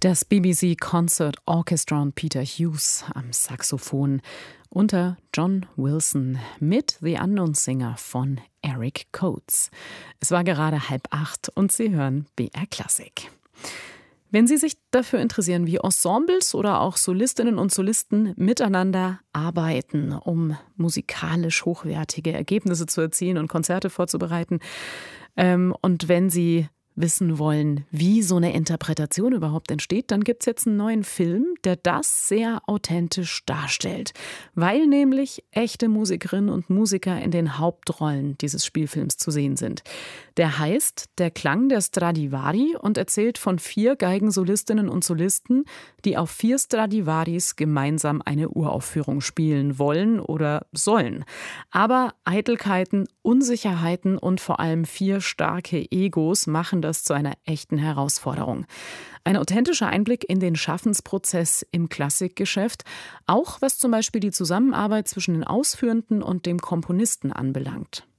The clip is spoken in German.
Das BBC Concert Orchestra und Peter Hughes am Saxophon unter John Wilson mit The Unknown Singer von Eric Coates. Es war gerade 7:30 und Sie hören BR Klassik. Wenn Sie sich dafür interessieren, wie Ensembles oder auch Solistinnen und Solisten miteinander arbeiten, um musikalisch hochwertige Ergebnisse zu erzielen und Konzerte vorzubereiten, und wenn Sie wissen wollen, wie so eine Interpretation überhaupt entsteht, dann gibt es jetzt einen neuen Film, der das sehr authentisch darstellt, weil nämlich echte Musikerinnen und Musiker in den Hauptrollen dieses Spielfilms zu sehen sind. Der heißt Der Klang der Stradivari und erzählt von 4 Geigensolistinnen und Solisten, die auf 4 Stradivaris gemeinsam eine Uraufführung spielen wollen oder sollen. Aber Eitelkeiten, Unsicherheiten und vor allem 4 starke Egos machen das zu einer echten Herausforderung. Ein authentischer Einblick in den Schaffensprozess im Klassikgeschäft, auch was zum Beispiel die Zusammenarbeit zwischen den Ausführenden und dem Komponisten anbelangt.